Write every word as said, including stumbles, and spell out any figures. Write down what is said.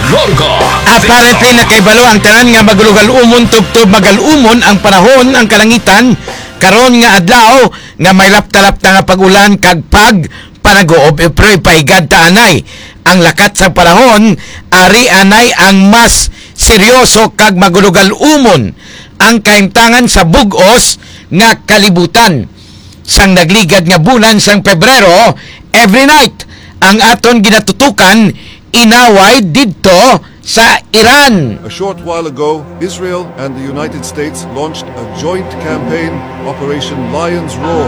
Norca. Apparently nakaibalo ang tanan nga maglugal-umon tubtob magalumon ang panahon ang kalangitan karon nga adlaw nga may lapta-lapta nga pag-ulan kag pag panagoob e pre paigad ta anay ang lakat sa panahon ari anay ang mas seryoso kag maglugal-umon ang kahimtangan sa bug-os nga kalibutan sang nagligad nga bulan sang Pebrero. Every night ang aton ginatutukan inaway didto sa Iran. A short while ago, Israel and the United States launched a joint campaign, Operation Lion's Roar,